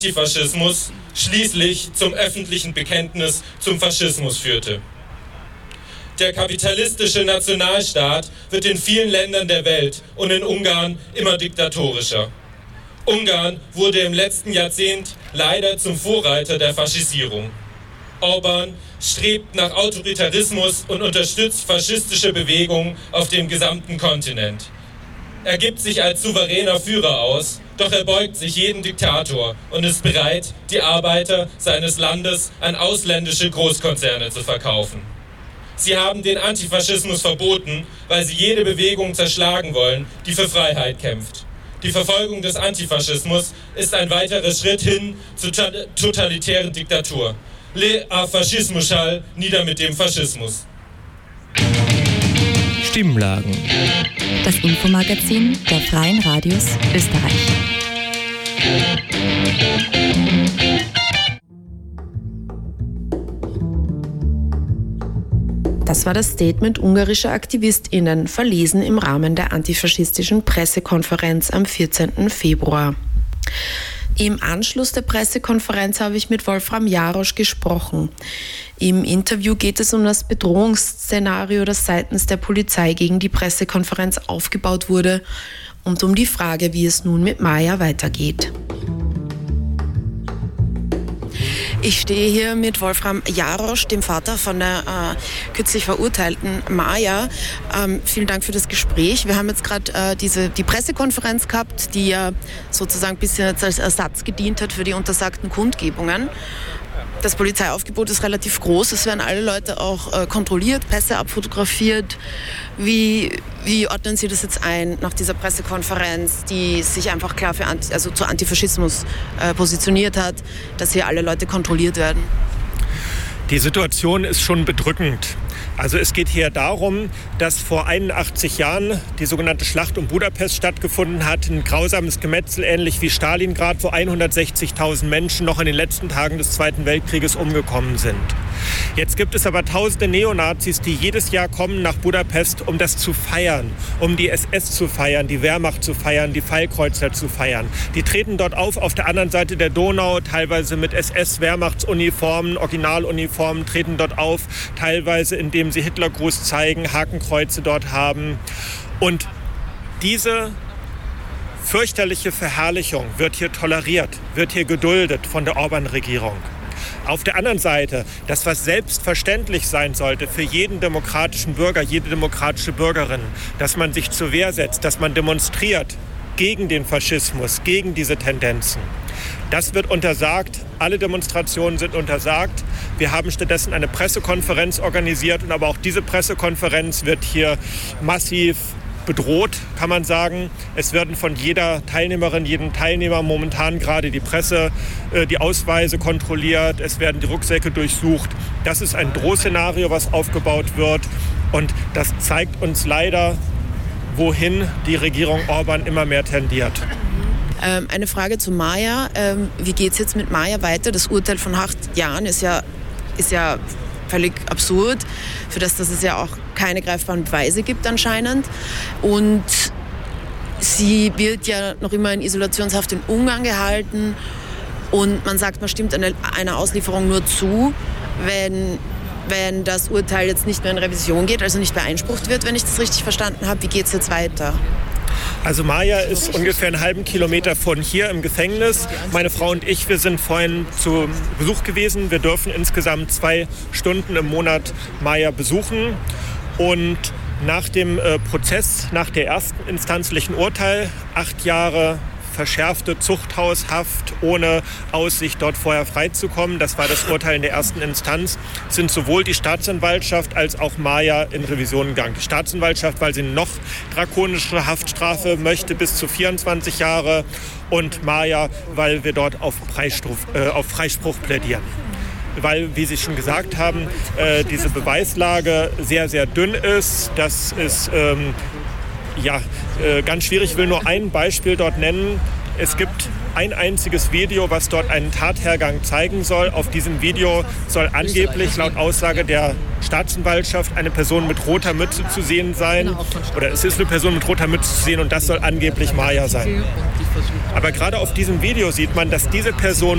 Antifaschismus schließlich zum öffentlichen Bekenntnis zum Faschismus führte. Der kapitalistische Nationalstaat wird in vielen Ländern der Welt und in Ungarn immer diktatorischer. Ungarn wurde im letzten Jahrzehnt leider zum Vorreiter der Faschisierung. Orbán strebt nach Autoritarismus und unterstützt faschistische Bewegungen auf dem gesamten Kontinent. Er gibt sich als souveräner Führer aus, doch er beugt sich jedem Diktator und ist bereit, die Arbeiter seines Landes an ausländische Großkonzerne zu verkaufen. Sie haben den Antifaschismus verboten, weil sie jede Bewegung zerschlagen wollen, die für Freiheit kämpft. Die Verfolgung des Antifaschismus ist ein weiterer Schritt hin zur totalitären Diktatur. Le a Faschismuschall, nieder mit dem Faschismus. Stimmlagen. Das Infomagazin der Freien Radios Österreich. Das war das Statement ungarischer AktivistInnen, verlesen im Rahmen der antifaschistischen Pressekonferenz am 14. Februar. Im Anschluss der Pressekonferenz habe ich mit Wolfram Jarosch gesprochen. Im Interview geht es um das Bedrohungsszenario, das seitens der Polizei gegen die Pressekonferenz aufgebaut wurde, und um die Frage, wie es nun mit Maja weitergeht. Ich stehe hier mit Wolfram Jarosch, dem Vater von der kürzlich verurteilten Maja. Vielen Dank für das Gespräch. Wir haben jetzt gerade die Pressekonferenz gehabt, die ja sozusagen ein bisschen als Ersatz gedient hat für die untersagten Kundgebungen. Das Polizeiaufgebot ist relativ groß. Es werden alle Leute auch kontrolliert, Pässe abfotografiert. Wie ordnen Sie das jetzt ein nach dieser Pressekonferenz, die sich einfach klar zu Antifaschismus positioniert hat, dass hier alle Leute kontrolliert werden? Die Situation ist schon bedrückend. Also es geht hier darum, dass vor 81 Jahren die sogenannte Schlacht um Budapest stattgefunden hat. Ein grausames Gemetzel, ähnlich wie Stalingrad, wo 160.000 Menschen noch in den letzten Tagen des Zweiten Weltkrieges umgekommen sind. Jetzt gibt es aber tausende Neonazis, die jedes Jahr kommen nach Budapest, um das zu feiern, um die SS zu feiern, die Wehrmacht zu feiern, die Fallkreuzer zu feiern. Die treten dort auf der anderen Seite der Donau, teilweise mit SS-Wehrmachtsuniformen, Originaluniformen, treten dort auf, teilweise indem sie Hitlergruß zeigen, Hakenkreuze dort haben. Und diese fürchterliche Verherrlichung wird hier toleriert, wird hier geduldet von der Orbán-Regierung. Auf der anderen Seite, das, was selbstverständlich sein sollte für jeden demokratischen Bürger, jede demokratische Bürgerin, dass man sich zur Wehr setzt, dass man demonstriert gegen den Faschismus, gegen diese Tendenzen. Das wird untersagt. Alle Demonstrationen sind untersagt. Wir haben stattdessen eine Pressekonferenz organisiert, und aber auch diese Pressekonferenz wird hier massiv bedroht, kann man sagen. Es werden von jeder Teilnehmerin, jedem Teilnehmer momentan gerade die Ausweise kontrolliert. Es werden die Rucksäcke durchsucht. Das ist ein Drohszenario, was aufgebaut wird. Und das zeigt uns leider, wohin die Regierung Orbán immer mehr tendiert. Eine Frage zu Maja. Wie geht es jetzt mit Maja weiter? Das Urteil von 8 Jahren ist ja völlig absurd, für das es ja auch keine greifbaren Beweise gibt anscheinend. Und sie wird ja noch immer in Isolationshaft in Ungarn gehalten. Und man sagt, man stimmt einer Auslieferung nur zu, wenn das Urteil jetzt nicht mehr in Revision geht, also nicht beeinsprucht wird, wenn ich das richtig verstanden habe. Wie geht es jetzt weiter? Also Maja ist ungefähr einen halben Kilometer von hier im Gefängnis. Meine Frau und ich, wir sind vorhin zu Besuch gewesen. Wir dürfen insgesamt 2 Stunden im Monat Maja besuchen. Und nach dem Prozess, nach der ersten instanzlichen Urteil, 8 Jahre verschärfte Zuchthaushaft ohne Aussicht, dort vorher freizukommen. Das war das Urteil in der ersten Instanz. Sind sowohl die Staatsanwaltschaft als auch Maja in Revision gegangen. Die Staatsanwaltschaft, weil sie noch drakonischere Haftstrafe möchte, bis zu 24 Jahre. Und Maja, weil wir dort auf Freispruch plädieren. Weil, wie Sie schon gesagt haben, diese Beweislage sehr, sehr dünn ist. Das ist ganz schwierig. Ich will nur ein Beispiel dort nennen. Es gibt ein einziges Video, was dort einen Tathergang zeigen soll. Auf diesem Video soll angeblich laut Aussage der Staatsanwaltschaft eine Person mit roter Mütze zu sehen sein. Oder es ist eine Person mit roter Mütze zu sehen, und das soll angeblich Maja sein. Aber gerade auf diesem Video sieht man, dass diese Person